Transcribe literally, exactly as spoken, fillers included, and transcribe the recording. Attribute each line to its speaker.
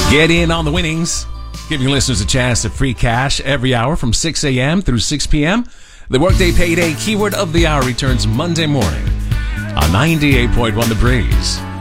Speaker 1: Get in on the winnings. Giving listeners a chance at free cash every hour from six a.m. through six p.m. The Workday Payday Keyword of the Hour returns Monday morning on ninety-eight point one The Breeze.